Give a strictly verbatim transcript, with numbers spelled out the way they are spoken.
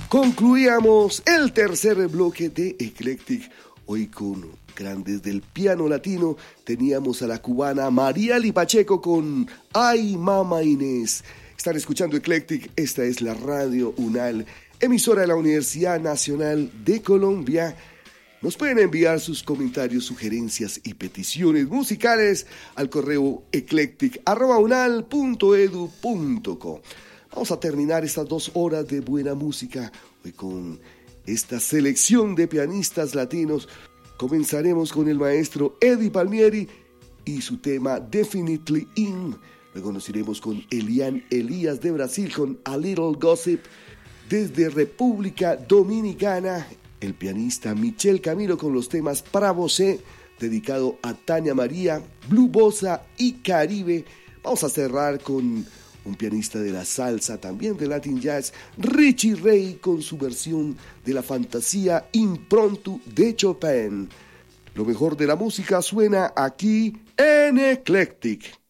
Concluíamos el tercer bloque de Eclectic. Hoy con grandes del piano latino teníamos a la cubana Mariali Pacheco con Ay Mama Inés. Están escuchando Eclectic, esta es la Radio UNAL, emisora de la Universidad Nacional de Colombia. Nos pueden enviar sus comentarios, sugerencias y peticiones musicales al correo eclectic arroba unal punto edu punto co. Vamos a terminar estas dos horas de buena música hoy con esta selección de pianistas latinos. Comenzaremos con el maestro Eddie Palmieri y su tema Definitely In. Luego nos iremos con Elian Elías de Brasil con A Little Gossip. Desde República Dominicana, el pianista Michel Camilo con los temas Para Você, dedicado a Tania María, Blue Bossa y Caribe. Vamos a cerrar con un pianista de la salsa, también de Latin Jazz, Richie Ray, con su versión de la fantasía Impromptu de Chopin. Lo mejor de la música suena aquí en Eclectic.